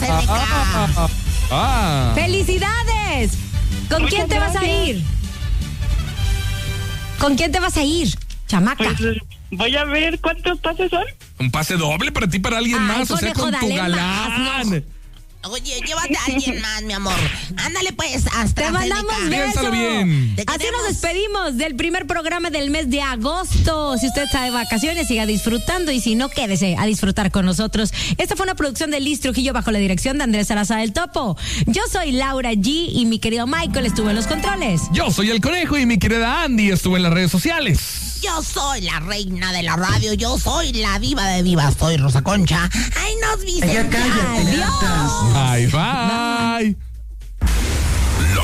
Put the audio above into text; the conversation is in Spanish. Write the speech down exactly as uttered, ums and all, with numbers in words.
Seneca. Ah, ah. ¡Felicidades! ¿Con Muchas quién te vas a gracias. ir? ¿Con quién te vas a ir, chamaca? Pues eh, voy a ver cuántos pases son. Un pase doble para ti, para alguien Ay, más, o sea, conejo, con tu dale galán. más, no. Oye, llévate a alguien más, mi amor. Ándale pues, hasta Te mandamos Piénsalo besos. bien. Te Así queremos. nos despedimos del primer programa del mes de agosto. Si usted está de vacaciones, siga disfrutando, y si no, quédese a disfrutar con nosotros. Esta fue una producción de Liz Trujillo bajo la dirección de Andrés Salazar el Topo. Yo soy Laura G y mi querido Michael estuvo en los controles. Yo soy el conejo y mi querida Andy estuvo en las redes sociales. Yo soy la reina de la radio. Yo soy la diva de divas. Soy Rosa Concha. Ay, nos viste. Adiós. Bye, bye.